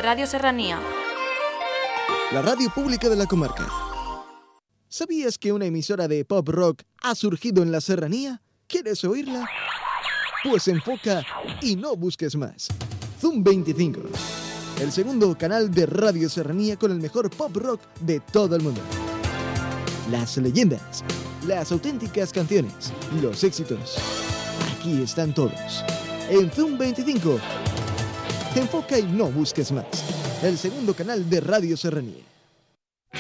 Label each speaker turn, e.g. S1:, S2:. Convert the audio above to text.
S1: Radio Serranía.
S2: La radio pública de la comarca. ¿Sabías que una emisora de pop rock ha surgido en la Serranía? ¿Quieres oírla? Pues enfoca y no busques más. Zoom 25, el segundo canal de Radio Serranía con el mejor pop rock de todo el mundo. Las leyendas, las auténticas canciones, los éxitos. Aquí están todos. En Zoom 25. Enfoca y no busques más. El segundo canal de Radio Serranía.